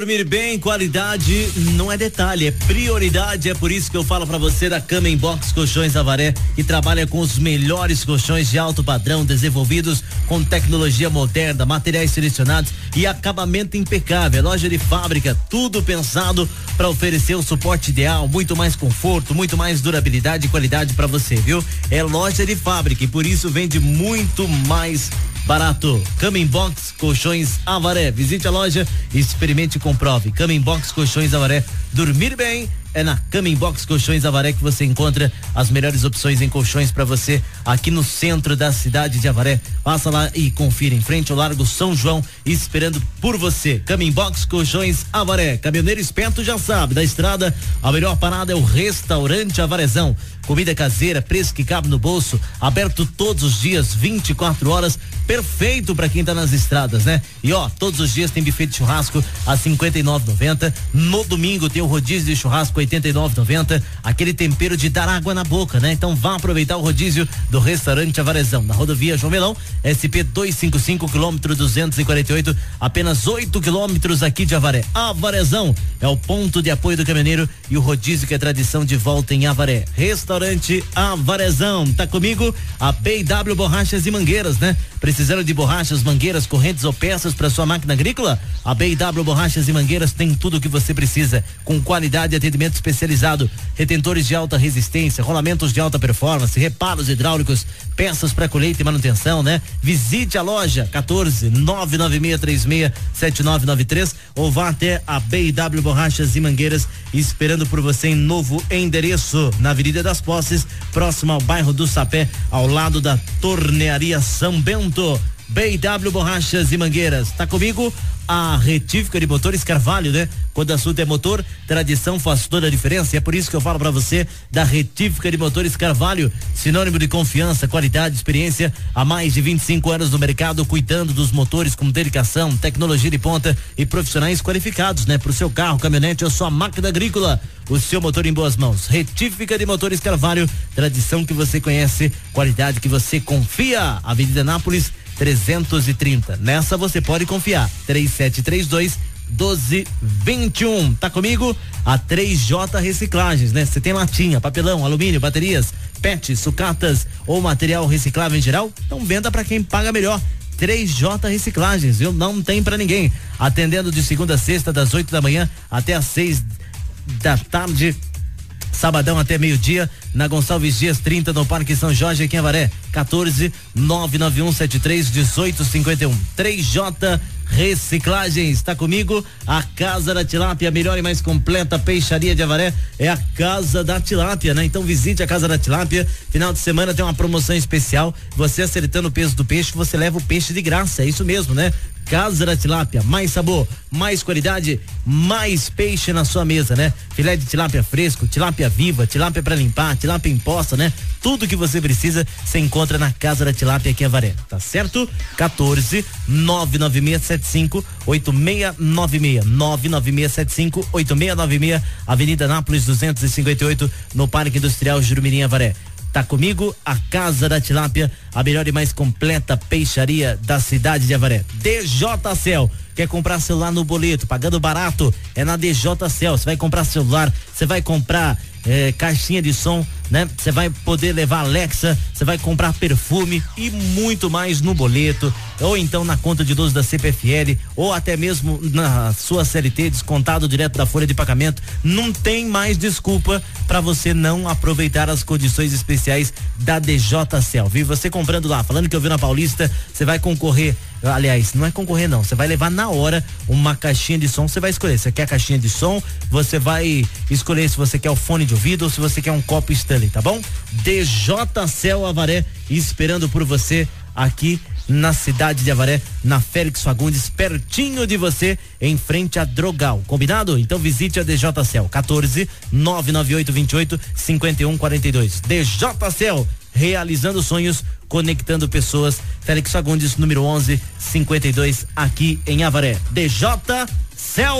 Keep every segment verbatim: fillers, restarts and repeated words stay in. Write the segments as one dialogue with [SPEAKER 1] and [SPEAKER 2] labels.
[SPEAKER 1] Dormir bem, qualidade não é detalhe, é prioridade. É por isso que eu falo pra você da Cama em Box Colchões Avaré, que trabalha com os melhores colchões de alto padrão, desenvolvidos com tecnologia moderna, materiais selecionados e acabamento impecável. Loja de fábrica, tudo pensado para oferecer o suporte ideal, muito mais conforto, muito mais durabilidade e qualidade para você, viu? É loja de fábrica e por isso vende muito mais barato. Cama em Box Colchões Avaré. Visite a loja e experimente e comprove. Cama em Box Colchões Avaré. Dormir bem é na Cama em Box Colchões Avaré que você encontra as melhores opções em colchões para você aqui no centro da cidade de Avaré. Passa lá e confira em frente ao Largo São João, esperando por você. Cama em Box Colchões Avaré. Caminhoneiro esperto já sabe, da estrada a melhor parada é o Restaurante Avarezão. Comida caseira, preço que cabe no bolso, aberto todos os dias, vinte e quatro horas, perfeito para quem tá nas estradas, né? E ó, todos os dias tem buffet de churrasco a cinquenta e nove e noventa. No domingo tem o rodízio de churrasco oitenta e nove e noventa, aquele tempero de dar água na boca, né? Então vá aproveitar o rodízio do Restaurante Avarezão, na rodovia João Melão, S P duzentos e cinquenta e cinco, quilômetro duzentos e quarenta e oito, apenas oito quilômetros aqui de Avaré. Avarezão é o ponto de apoio do caminhoneiro e o rodízio que é tradição de volta em Avaré. Restaurante Avarezão, tá comigo? A B e W Borrachas e Mangueiras, né? Precisando de borrachas, mangueiras, correntes ou peças para sua máquina agrícola? A B e W Borrachas e Mangueiras tem tudo o que você precisa, com qualidade e atendimento especializado, retentores de alta resistência, rolamentos de alta performance, reparos hidráulicos, peças para colheita e manutenção, né? Visite a loja quatorze, nove nove seis três seis, sete nove nove três ou vá até a B e W Borrachas e Mangueiras, esperando por você em novo endereço, na Avenida das Posses, próximo ao bairro do Sapé, ao lado da Tornearia São Bento. B e W Borrachas e Mangueiras, tá comigo? A retífica de motores Carvalho, né? Quando assunto é motor, tradição faz toda a diferença, e é por isso que eu falo pra você da retífica de motores Carvalho, sinônimo de confiança, qualidade, experiência, há mais de vinte e cinco anos no mercado, cuidando dos motores com dedicação, tecnologia de ponta e profissionais qualificados, né? Pro seu carro, caminhonete ou sua máquina agrícola, o seu motor em boas mãos. Retífica de motores Carvalho, tradição que você conhece, qualidade que você confia. Avenida Nápoles trezentos e trinta. Nessa você pode confiar. três sete três dois, doze vinte e um. Tá comigo? A três J Reciclagens, né? Você tem latinha, papelão, alumínio, baterias, pet, sucatas ou material reciclável em geral? Então venda para quem paga melhor. três J Reciclagens, viu? Não tem para ninguém. Atendendo de segunda a sexta, das oito da manhã até às seis da tarde. Sabadão até meio-dia, na Gonçalves Dias trinta, no Parque São Jorge, aqui em Avaré. quatorze, nove nove um sete três, dezoito cinquenta e um. três J Reciclagens, tá comigo? A Casa da Tilápia, a melhor e mais completa peixaria de Avaré é a Casa da Tilápia, né? Então visite a Casa da Tilápia. Final de semana tem uma promoção especial. Você acertando o peso do peixe, você leva o peixe de graça. É isso mesmo, né? Casa da Tilápia, mais sabor, mais qualidade, mais peixe na sua mesa, né? Filé de tilápia fresco, tilápia viva, tilápia para limpar, tilápia imposta, né? Tudo que você precisa você encontra na Casa da Tilápia aqui em Avaré, tá certo? quatorze, nove nove seis sete cinco, oito seis nove seis, nove nove seis sete cinco, oito seis nove seis, Avenida Nápoles duzentos e cinquenta e oito, no Parque Industrial Jurumirim, Avaré. Tá comigo? A Casa da Tilápia, a melhor e mais completa peixaria da cidade de Avaré. D J Cel. Quer comprar celular no boleto, pagando barato? É na D J Cel. Você vai comprar celular, você vai comprar é, caixinha de som, né? Você vai poder levar Alexa, você vai comprar perfume e muito mais no boleto, ou então na conta de idoso da C P F L, ou até mesmo na sua C L T, descontado direto da folha de pagamento. Não tem mais desculpa para você não aproveitar as condições especiais da D J Cel, viu? Você comprando lá, falando que eu vi na Paulista, você vai concorrer. Aliás, não é concorrer não, você vai levar na hora uma caixinha de som, você vai escolher, você quer a caixinha de som, você vai escolher se você quer o fone de ouvido ou se você quer um copo Stanley, tá bom? D J Cel Avaré, esperando por você aqui na cidade de Avaré, na Félix Fagundes, pertinho de você, em frente a Drogal, combinado? Então visite a D J Cel, quatorze, nove nove oito vinte e oito, cinquenta e um quarenta e dois. D J Cel, realizando sonhos, conectando pessoas. Félix Fagundes, número onze, cinquenta e dois, aqui em Avaré. D J Cel.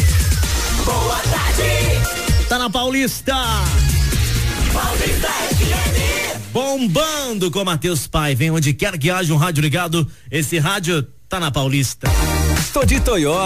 [SPEAKER 2] Boa tarde.
[SPEAKER 1] Tá na Paulista.
[SPEAKER 2] Paulista F M.
[SPEAKER 1] Bombando com Matheus Pai. Vem onde quer que haja um rádio ligado. Esse rádio tá na Paulista.
[SPEAKER 3] Tô de Toyota.